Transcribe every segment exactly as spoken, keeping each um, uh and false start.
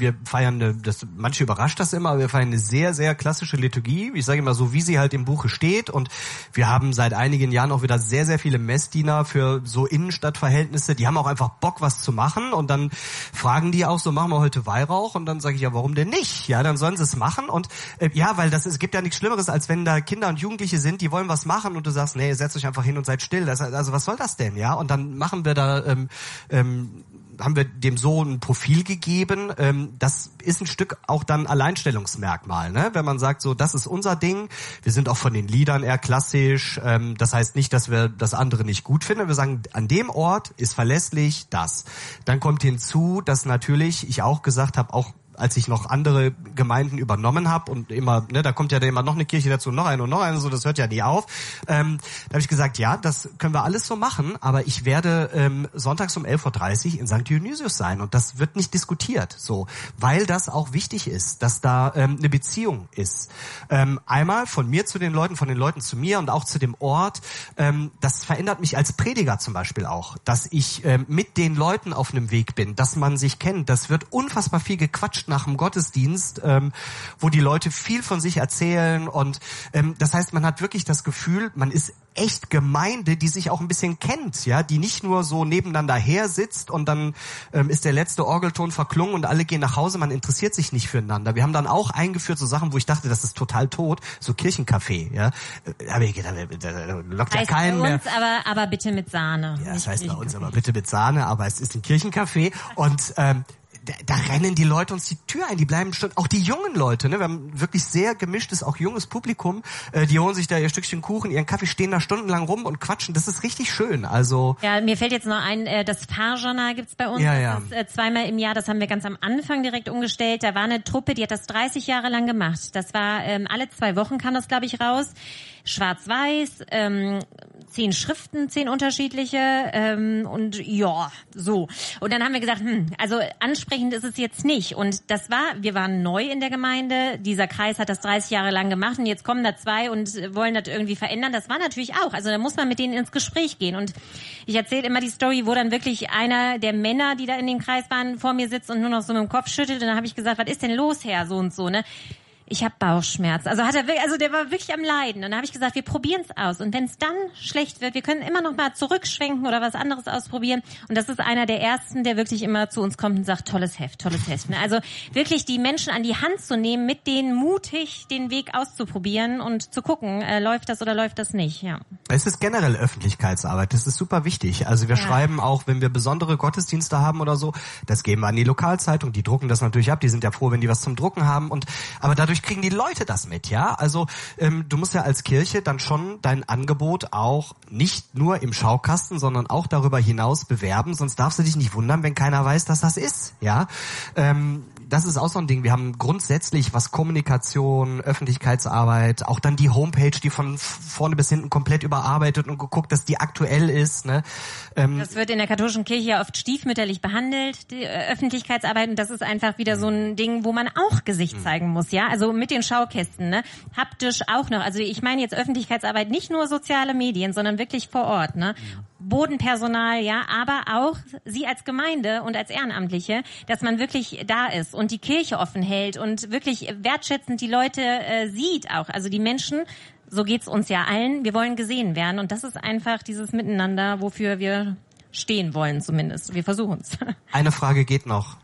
wir feiern eine, das, manche überrascht das immer, aber wir feiern eine sehr, sehr klassische Liturgie. Ich sage immer so, wie sie halt im Buche steht. Und wir haben seit einigen Jahren auch wieder sehr, sehr viele Messdiener für so Innenstadtverhältnisse. Die haben auch einfach Bock, was zu machen. Und dann fragen die auch so, machen wir heute Weihrauch? Und dann sage ich, ja, warum denn nicht? Ja, dann sollen sie es machen. Und äh, ja, weil das es gibt ja nichts Schlimmeres, als wenn da Kinder und Jugendliche sind, die wollen was machen und du sagst, nee, setzt euch einfach hin und seid still. Das, also was soll das denn? Ja, und dann machen wir da ähm, ähm, haben wir dem so ein Profil gegeben. Ähm, das ist ein Stück auch dann Alleinstellungsmerkmal, ne? Wenn man sagt, so, das ist unser Ding. Wir sind auch von den Liedern eher klassisch. Ähm, das heißt nicht, dass wir das andere nicht gut finden. Wir sagen, an dem Ort ist verlässlich das. Dann kommt hinzu, dass natürlich ich auch gesagt habe, auch als ich noch andere Gemeinden übernommen habe und immer, ne, da kommt ja dann immer noch eine Kirche dazu, noch eine und noch eine, so, das hört ja nie auf. Ähm, da habe ich gesagt, ja, das können wir alles so machen, aber ich werde ähm, sonntags um elf Uhr dreißig in Sankt Dionysius sein und das wird nicht diskutiert, so, weil das auch wichtig ist, dass da ähm, eine Beziehung ist. Ähm, einmal von mir zu den Leuten, von den Leuten zu mir und auch zu dem Ort. Ähm, das verändert mich als Prediger zum Beispiel auch, dass ich ähm, mit den Leuten auf einem Weg bin, dass man sich kennt. Das wird unfassbar viel gequatscht nach dem Gottesdienst, ähm, wo die Leute viel von sich erzählen und ähm, das heißt, man hat wirklich das Gefühl, man ist echt Gemeinde, die sich auch ein bisschen kennt, ja, die nicht nur so nebeneinander her sitzt und dann ähm, ist der letzte Orgelton verklungen und alle gehen nach Hause, man interessiert sich nicht füreinander. Wir haben dann auch eingeführt so Sachen, wo ich dachte, das ist total tot, so Kirchencafé, ja, aber ich, da, da, da lockt ja keinen bei mehr. uns, aber, aber bitte mit Sahne. Ja, das heißt bei uns aber bitte mit Sahne, aber es ist ein Kirchencafé und ähm, Da, da rennen die Leute uns die Tür ein, die bleiben schon, auch die jungen Leute, ne, wir haben wirklich sehr gemischtes, auch junges Publikum, äh, die holen sich da ihr Stückchen Kuchen, ihren Kaffee, stehen da stundenlang rum und quatschen, das ist richtig schön, also. Ja, mir fällt jetzt noch ein, äh, das Pfarrjournal gibt's bei uns, ja, ja. das ist äh, zweimal im Jahr, das haben wir ganz am Anfang direkt umgestellt, da war eine Truppe, die hat das dreißig Jahre lang gemacht, das war, ähm, alle zwei Wochen kam das, glaube ich, raus, schwarz-weiß, ähm, zehn Schriften, zehn unterschiedliche ähm, und ja, so. Und dann haben wir gesagt, hm, also ansprechend ist es jetzt nicht. Und das war, wir waren neu in der Gemeinde, dieser Kreis hat das dreißig Jahre lang gemacht und jetzt kommen da zwei und wollen das irgendwie verändern. Das war natürlich auch, also da muss man mit denen ins Gespräch gehen. Und ich erzähle immer die Story, wo dann wirklich einer der Männer, die da in dem Kreis waren, vor mir sitzt und nur noch so mit dem Kopf schüttelt. Und dann habe ich gesagt, was ist denn los, Herr, so und so, ne? Ich habe Bauchschmerzen. Also hat er, also der war wirklich am Leiden. Und dann habe ich gesagt, wir probieren es aus. Und wenn es dann schlecht wird, wir können immer noch mal zurückschwenken oder was anderes ausprobieren. Und das ist einer der ersten, der wirklich immer zu uns kommt und sagt, tolles Heft, tolles Heft. Also wirklich die Menschen an die Hand zu nehmen, mit denen mutig den Weg auszuprobieren und zu gucken, äh, läuft das oder läuft das nicht. Ja. Es ist generell Öffentlichkeitsarbeit, das ist super wichtig. Also wir ja. schreiben auch, wenn wir besondere Gottesdienste haben oder so, das geben wir an die Lokalzeitung, die drucken das natürlich ab, die sind ja froh, wenn die was zum Drucken haben. Und aber dadurch kriegen die Leute das mit, ja. Also ähm, du musst ja als Kirche dann schon dein Angebot auch nicht nur im Schaukasten, sondern auch darüber hinaus bewerben, sonst darfst du dich nicht wundern, wenn keiner weiß, dass das ist, ja. Ähm, das ist auch so ein Ding. Wir haben grundsätzlich, was Kommunikation, Öffentlichkeitsarbeit, auch dann die Homepage, die von vorne bis hinten komplett überarbeitet und geguckt, dass die aktuell ist. Ne? Ähm, das wird in der katholischen Kirche ja oft stiefmütterlich behandelt, die äh, Öffentlichkeitsarbeit. Und das ist einfach wieder so ein Ding, wo man auch Gesicht zeigen muss. Ja, also mit den Schaukästen, ne? Haptisch auch noch. Also ich meine jetzt Öffentlichkeitsarbeit, nicht nur soziale Medien, sondern wirklich vor Ort. Ne? Bodenpersonal, ja, aber auch Sie als Gemeinde und als Ehrenamtliche, dass man wirklich da ist und die Kirche offen hält und wirklich wertschätzend die Leute äh, sieht auch. Also die Menschen, so geht's uns ja allen, wir wollen gesehen werden und das ist einfach dieses Miteinander, wofür wir stehen wollen zumindest. Wir versuchen es. Eine Frage geht noch.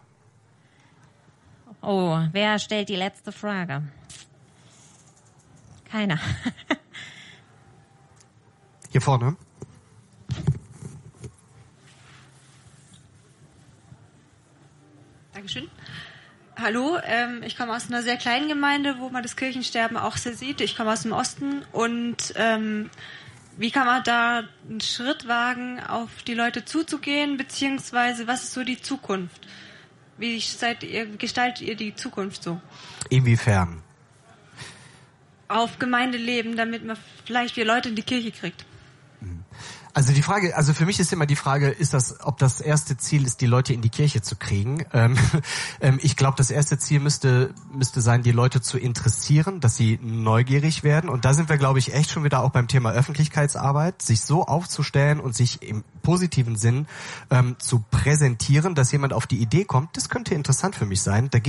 Oh, wer stellt die letzte Frage? Keiner. Hier vorne. Dankeschön. Hallo, ähm, ich komme aus einer sehr kleinen Gemeinde, wo man das Kirchensterben auch sehr sieht. Ich komme aus dem Osten und ähm, wie kann man da einen Schritt wagen, auf die Leute zuzugehen, beziehungsweise was ist so die Zukunft? Wie seid ihr, gestaltet ihr die Zukunft so? Inwiefern? Auf Gemeindeleben, damit man vielleicht wieder Leute in die Kirche kriegt. Also die Frage, also für mich ist immer die Frage, ist das, ob das erste Ziel ist, die Leute in die Kirche zu kriegen. Ähm, ähm, ich glaube, das erste Ziel müsste müsste sein, die Leute zu interessieren, dass sie neugierig werden. Und da sind wir, glaube ich, echt schon wieder auch beim Thema Öffentlichkeitsarbeit, sich so aufzustellen und sich im positiven Sinn ähm, zu präsentieren, dass jemand auf die Idee kommt, das könnte interessant für mich sein. Da